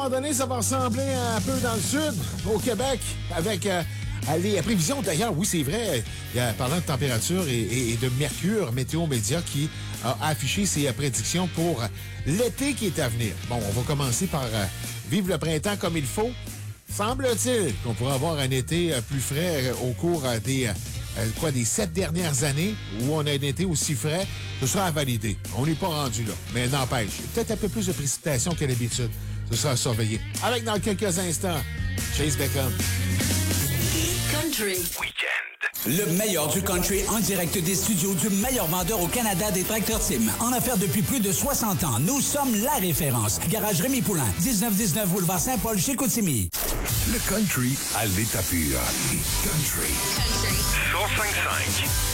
moment donné, ça va ressembler un peu dans le sud, au Québec, avec les prévisions. D'ailleurs, oui, c'est vrai, parlant de température et de mercure, Météo Média qui a affiché ses prédictions pour l'été qui est à venir. Bon, on va commencer par vivre le printemps comme il faut. Semble-t-il qu'on pourra avoir un été plus frais au cours des 7 dernières années où on a un été aussi frais. Ce sera à valider. On n'est pas rendu là. Mais n'empêche, peut-être un peu plus de précipitations qu'à l'habitude. Ce sera à surveiller. Avec dans quelques instants, Chase Beckham. Country Weekend. Le meilleur du country en direct des studios du meilleur vendeur au Canada des Tracteurs Tim. En affaires depuis plus de 60 ans, nous sommes la référence. Garage Rémi Poulain, 1919 Boulevard Saint-Paul chez Koutimi. Le country à l'état pur. Country. 105.5